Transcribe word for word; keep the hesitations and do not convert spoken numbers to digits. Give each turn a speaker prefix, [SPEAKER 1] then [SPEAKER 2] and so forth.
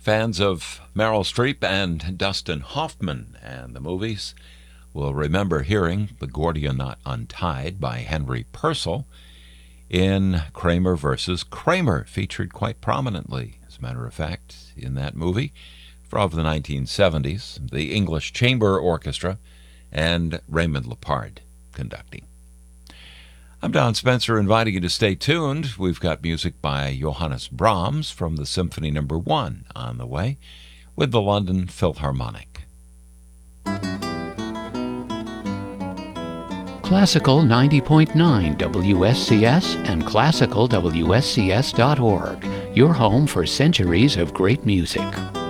[SPEAKER 1] Fans of Meryl Streep and Dustin Hoffman and the movies will remember hearing The Gordian Knot Untied by Henry Purcell in Kramer versus Kramer, featured quite prominently, as a matter of fact, in that movie from the nineteen seventies, the English Chamber Orchestra and Raymond Lepard conducting. I'm Don Spencer, inviting you to stay tuned. We've got music by Johannes Brahms from the Symphony Number One on the way with the London Philharmonic.
[SPEAKER 2] Classical ninety point nine W S C S and classical W S C S dot org, your home for centuries of great music.